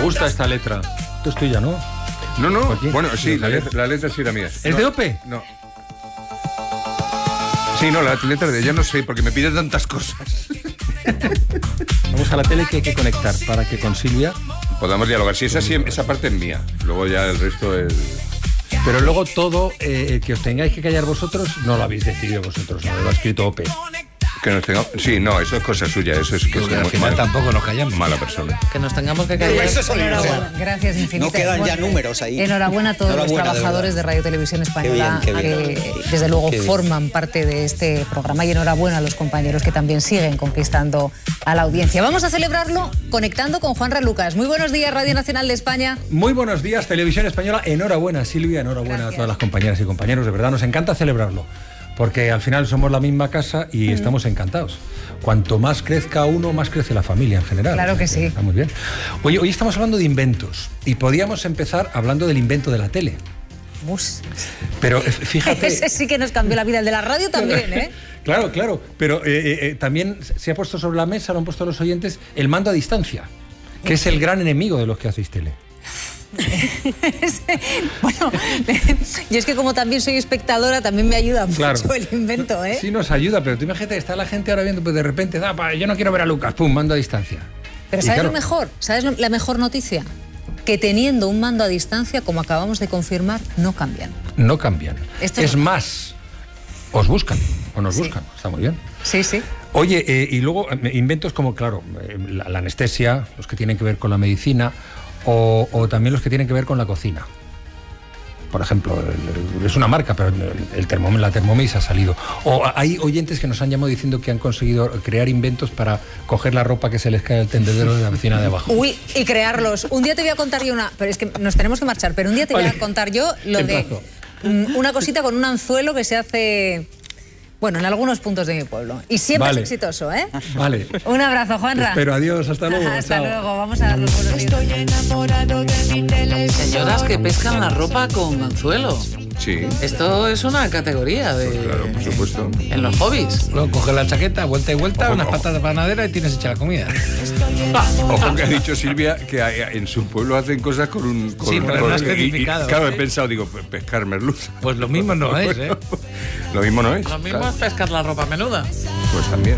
gusta esta letra. Esto es tuya, ¿no? No. Joaquín. Bueno, sí, la letra sí era mía. ¿Es de Ope? No. Sí, no, la letra de ella no sé, porque me pide tantas cosas. Vamos a la tele que hay que conectar para que con Silvia podamos dialogar. Sí, esa parte es mía. Luego ya el resto es... Pero luego todo que os tengáis que callar vosotros, no lo habéis decidido vosotros, no lo ha escrito Ope. Que nos tengamos... Sí, no, eso es cosa suya, eso es que Porque es al final tampoco nos callamos. mala persona. Que nos tengamos que callar. Enhorabuena, gracias infinitas. No quedan ya números ahí. Enhorabuena a todos los trabajadores de Radio Televisión Española Qué bien. que desde luego forman parte de este programa, y enhorabuena a los compañeros que también siguen conquistando a la audiencia. Vamos a celebrarlo conectando con Juanra Lucas. Muy buenos días, Radio Nacional de España. Muy buenos días, Televisión Española. Enhorabuena, Silvia, enhorabuena a todas las compañeras y compañeros. De verdad, nos encanta celebrarlo, porque al final somos la misma casa y estamos encantados. Cuanto más crezca uno, más crece la familia en general. Claro que sí. Está muy bien. Oye, hoy estamos hablando de inventos y podíamos empezar hablando del invento de la tele. Uf. Pero fíjate... Ese sí que nos cambió la vida, el de la radio también, ¿eh? Claro, pero también se ha puesto sobre la mesa, lo han puesto los oyentes, el mando a distancia, que es el gran enemigo de los que hacéis tele. Bueno, yo es que como también soy espectadora, también me ayuda mucho el invento, ¿eh? Sí, nos ayuda, pero tú imagínate, está la gente ahora viendo, pues de repente, yo no quiero ver a Lucas, pum, mando a distancia. Pero ¿sabes lo mejor? ¿Sabes la mejor noticia? Que teniendo un mando a distancia, como acabamos de confirmar, no cambian. No cambian. Es no... más, os buscan, o nos buscan, está muy bien. Sí, sí. Oye, y luego inventos como, claro, la anestesia, los que tienen que ver con la medicina, o también los que tienen que ver con la cocina. Por ejemplo, es una marca, pero la Thermomix ha salido. O hay oyentes que nos han llamado diciendo que han conseguido crear inventos para coger la ropa que se les cae al tendedero de la vecina de abajo. Uy, y crearlos. Un día te voy a contar yo pero es que nos tenemos que marchar, pero un día te voy a contar yo lo de una cosita con un anzuelo que se hace... Bueno, en algunos puntos de mi pueblo. Y siempre es exitoso, ¿eh? Vale. Un abrazo, Juanra. Pero adiós, hasta luego. Hasta luego, vamos a dar los buenos días. Estoy enamorado de mi tele. Señoras que pescan la ropa con anzuelo. Sí. Esto es una categoría de... Pues claro, por supuesto. En los hobbies. Luego coges la chaqueta, vuelta y vuelta, unas patatas panaderas y tienes hecha la comida. Ojo que ha dicho Silvia que en su pueblo hacen cosas con un... Sí, pero no has especificado. Claro, he pensado, digo, pescar merluza. Pues lo mismo no es, ¿eh? Lo mismo no es. Lo mismo claro. es pescar la ropa menuda. Pues también.